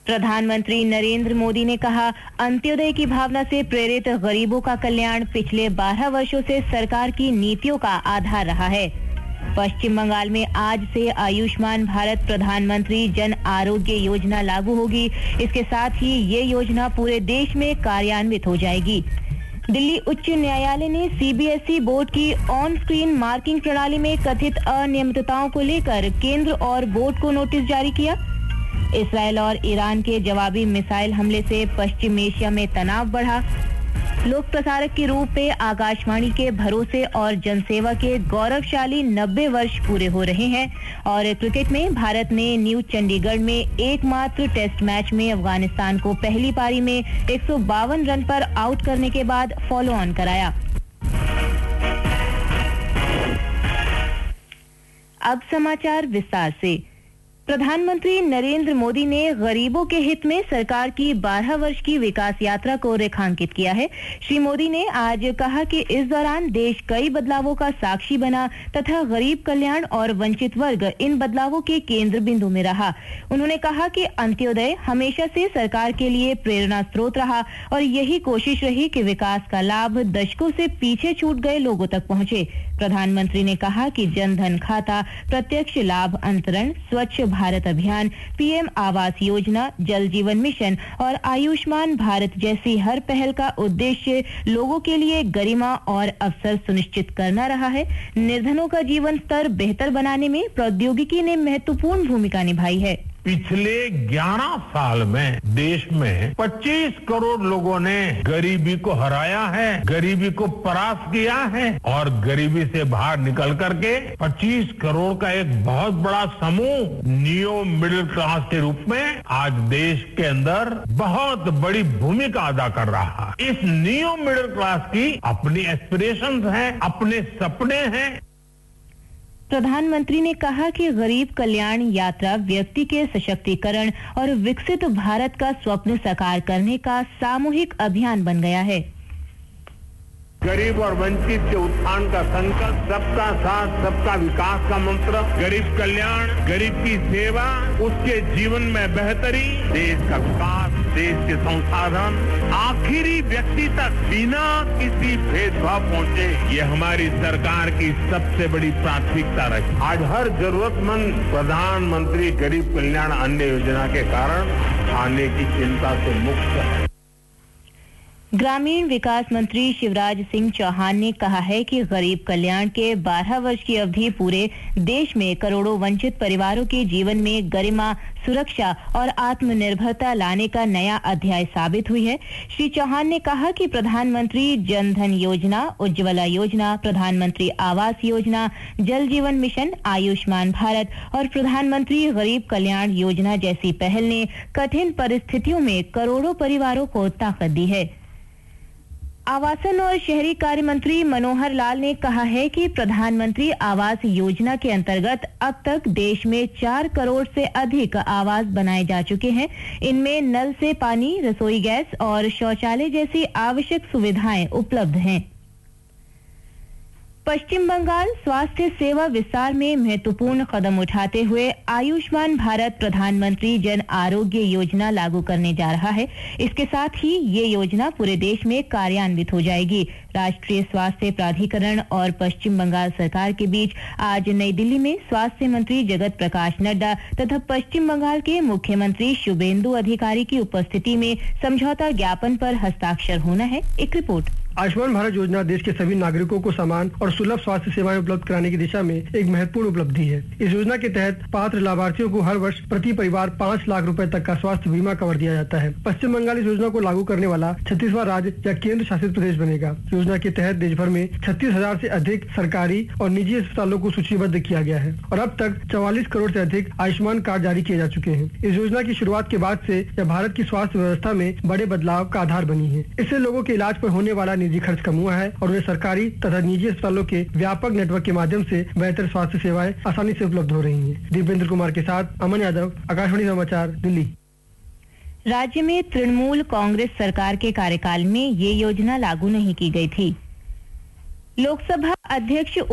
प्रधानमंत्री नरेंद्र मोदी ने कहा, अंत्योदय की भावना से प्रेरित गरीबों का कल्याण पिछले 12 वर्षों से सरकार की नीतियों का आधार रहा है। पश्चिम बंगाल में आज से आयुष्मान भारत प्रधानमंत्री जन आरोग्य योजना लागू होगी। इसके साथ ही ये योजना पूरे देश में कार्यान्वित हो जाएगी। दिल्ली उच्च न्यायालय ने सीबीएसई बोर्ड की ऑन स्क्रीन मार्किंग प्रणाली में कथित अनियमितताओं को लेकर केंद्र और बोर्ड को नोटिस जारी किया। इसराइल और ईरान के जवाबी मिसाइल हमले से पश्चिम एशिया में तनाव बढ़ा। लोक प्रसारक के रूप में आकाशवाणी के भरोसे और जनसेवा के गौरवशाली 90 वर्ष पूरे हो रहे हैं। और क्रिकेट में भारत ने न्यू चंडीगढ़ में एकमात्र टेस्ट मैच में अफगानिस्तान को पहली पारी में 152 रन पर आउट करने के बाद फॉलो ऑन कराया। अब समाचार विस्तार से। प्रधानमंत्री नरेंद्र मोदी ने गरीबों के हित में सरकार की 12 वर्ष की विकास यात्रा को रेखांकित किया है। श्री मोदी ने आज कहा कि इस दौरान देश कई बदलावों का साक्षी बना तथा गरीब कल्याण और वंचित वर्ग इन बदलावों के केंद्र बिंदु में रहा। उन्होंने कहा कि अंत्योदय हमेशा से सरकार के लिए प्रेरणा स्रोत रहा और यही कोशिश रही कि विकास का लाभ दशकों से पीछे छूट गए लोगों तक पहुंचे। प्रधानमंत्री ने कहा कि जन धन खाता, प्रत्यक्ष लाभ अंतरण, स्वच्छ भारत अभियान, पीएम आवास योजना, जल जीवन मिशन और आयुष्मान भारत जैसी हर पहल का उद्देश्य लोगों के लिए गरिमा और अवसर सुनिश्चित करना रहा है। निर्धनों का जीवन स्तर बेहतर बनाने में प्रौद्योगिकी ने महत्वपूर्ण भूमिका निभाई है। पिछले 11 साल में देश में 25 करोड़ लोगों ने गरीबी को हराया है, गरीबी को परास्त किया है और गरीबी से बाहर निकल करके 25 करोड़ का एक बहुत बड़ा समूह नियो मिडिल क्लास के रूप में आज देश के अंदर बहुत बड़ी भूमिका अदा कर रहा है। इस नियो मिडिल क्लास की अपनी एस्पिरेशंस हैं, अपने सपने हैं। प्रधानमंत्री ने कहा कि गरीब कल्याण यात्रा व्यक्ति के सशक्तिकरण और विकसित भारत का स्वप्न साकार करने का सामूहिक अभियान बन गया है। गरीब और वंचित के उत्थान का संकल्प, सबका साथ सबका विकास का मंत्र, गरीब कल्याण, गरीब की सेवा, उसके जीवन में बेहतरी, देश का विकास, देश के संसाधन आखिरी व्यक्ति तक बिना किसी भेदभाव पहुंचे, ये हमारी सरकार की सबसे बड़ी प्राथमिकता रही। आज हर जरूरतमंद प्रधानमंत्री गरीब कल्याण अन्न योजना के कारण खाने की चिंता से मुक्त है। ग्रामीण विकास मंत्री शिवराज सिंह चौहान ने कहा है कि गरीब कल्याण के 12 वर्ष की अवधि पूरे देश में करोड़ों वंचित परिवारों के जीवन में गरिमा, सुरक्षा और आत्मनिर्भरता लाने का नया अध्याय साबित हुई है। श्री चौहान ने कहा कि प्रधानमंत्री जन धन योजना, उज्ज्वला योजना, प्रधानमंत्री आवास योजना, जल जीवन मिशन, आयुष्मान भारत और प्रधानमंत्री गरीब कल्याण योजना जैसी पहल ने कठिन परिस्थितियों में करोड़ों परिवारों को ताकत दी है। आवासन और शहरी कार्य मंत्री मनोहर लाल ने कहा है कि प्रधानमंत्री आवास योजना के अंतर्गत अब तक देश में 4 करोड़ से अधिक आवास बनाए जा चुके हैं। इनमें नल से पानी, रसोई गैस और शौचालय जैसी आवश्यक सुविधाएं उपलब्ध हैं। पश्चिम बंगाल स्वास्थ्य सेवा विस्तार में महत्वपूर्ण कदम उठाते हुए आयुष्मान भारत प्रधानमंत्री जन आरोग्य योजना लागू करने जा रहा है। इसके साथ ही ये योजना पूरे देश में कार्यान्वित हो जाएगी। राष्ट्रीय स्वास्थ्य प्राधिकरण और पश्चिम बंगाल सरकार के बीच आज नई दिल्ली में स्वास्थ्य मंत्री जगत प्रकाश नड्डा तथा पश्चिम बंगाल के मुख्यमंत्री शुभेंदु अधिकारी की उपस्थिति में समझौता ज्ञापन पर हस्ताक्षर होना है। एक रिपोर्ट। आयुष्मान भारत योजना देश के सभी नागरिकों को समान और सुलभ स्वास्थ्य सेवाएं उपलब्ध कराने की दिशा में एक महत्वपूर्ण उपलब्धि है। इस योजना के तहत पात्र लाभार्थियों को हर वर्ष प्रति परिवार 5 लाख रुपए तक का स्वास्थ्य बीमा कवर दिया जाता है। पश्चिम बंगाल इस योजना को लागू करने वाला 36वां राज्य या केंद्र शासित प्रदेश बनेगा। योजना के तहत देश भर में 36,000 से अधिक सरकारी और निजी अस्पतालों को सूचीबद्ध किया गया है और अब तक 44 करोड़ से अधिक आयुष्मान कार्ड जारी किए जा चुके हैं। इस योजना की शुरुआत के बाद से यह भारत की स्वास्थ्य व्यवस्था में बड़े बदलाव का आधार बनी है। इससे लोगों के इलाज पर होने वाला निजी खर्च कम हुआ है और उन्हें सरकारी तथा निजी अस्पतालों के व्यापक नेटवर्क के माध्यम से बेहतर स्वास्थ्य सेवाएं आसानी से उपलब्ध हो रही हैं। दीपेंद्र कुमार के साथ अमन यादव, आकाशवाणी समाचार, दिल्ली। राज्य में तृणमूल कांग्रेस सरकार के कार्यकाल में ये योजना लागू नहीं की गई थी। लोकसभा अध्यक्ष